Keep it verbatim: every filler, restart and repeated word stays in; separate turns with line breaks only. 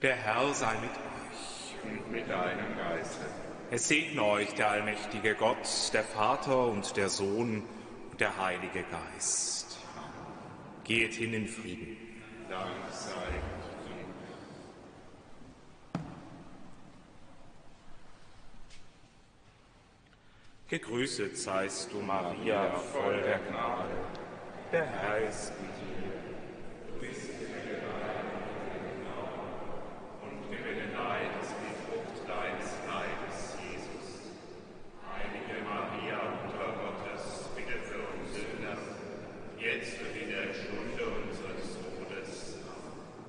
Der Herr sei mit euch.
Und mit deinem Geiste.
Es segne euch der allmächtige Gott, der Vater und der Sohn und der Heilige Geist. Geht hin in Frieden.
Dank sei ihm.
Gegrüßet seist du, Maria, voll der Gnade. Der Herr ist mit dir. Du bist